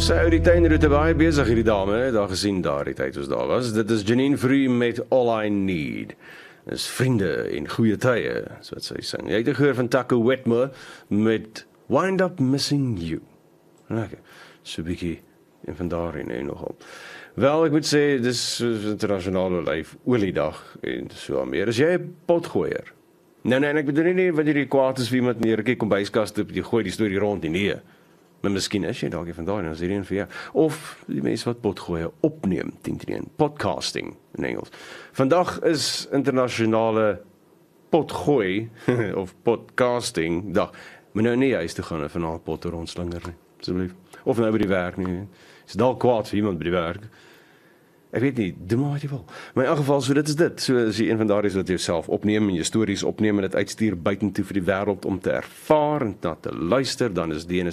Sy uit die tuinroete baie besig hierdie dame, hè, daar gesien daar die tyd ons daar was. Dit is Janine Vree met All I Need. Dis vriende en goeie tye, so wat sy sing. Jy het gehoor van Taco Wetmore met Wind Up Missing You. Lekker, so 'n bietjie en van daarin en nogal. Wel, ek moet sê, dis internasionale oliedag en so meer. Is jy 'n potgooier? Nee, en ek bedoel nie wat jy kwaad is wie iemand in die kombuiskast op, jy gooi die storie rond nie, nee. Maar miskien is jy dalk van daarin, as hierdie een vir jou. Of die mense wat potgooie opneem, 10-3-1, podcasting in Engels. Vandag is internasionale potgooi, of podcasting dag. Maar nou nie juist te gaan en vanaand potte rondslinger nie, asseblief. Of nou by die werk nie. Is dalk kwaad vir iemand by die werk. Ek weet nie, doen maar wat jy wil. Maar in elk geval, so dit is dit. So as jy een van daar is wat jy self opneem en jy stories opneem en dit uitstuur buitentoe vir die wêreld om te ervaar en na te luister, dan is die ene